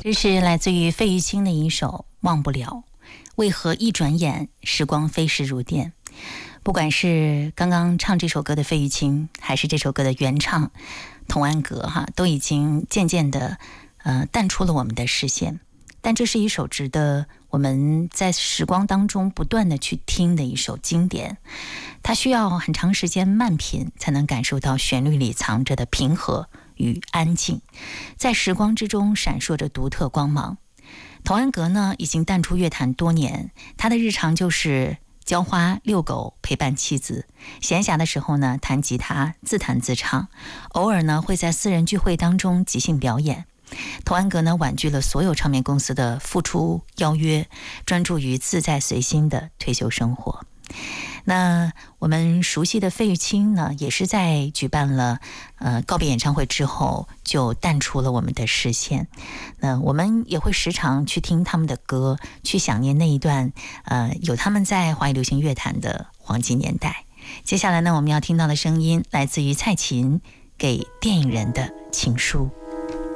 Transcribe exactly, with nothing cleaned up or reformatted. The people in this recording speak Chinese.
这是来自于费玉清的一首《忘不了》，为何一转眼时光飞逝如电。不管是刚刚唱这首歌的费玉清，还是这首歌的原唱童安格哈，都已经渐渐的呃淡出了我们的视线。但这是一首值得我们在时光当中不断的去听的一首经典，它需要很长时间慢品才能感受到旋律里藏着的平和与安静，在时光之中闪烁着独特光芒。童安格呢，已经淡出乐坛多年，他的日常就是浇花、遛狗、陪伴妻子，闲暇的时候呢，弹吉他、自弹自唱，偶尔呢会在私人聚会当中即兴表演。童安格呢，婉拒了所有唱片公司的复出邀约，专注于自在随心的退休生活。那我们熟悉的费玉清呢，也是在举办了呃告别演唱会之后就淡出了我们的视线。那我们也会时常去听他们的歌，去想念那一段呃有他们在华语流行乐坛的黄金年代。接下来呢，我们要听到的声音来自于蔡琴给电影人的情书。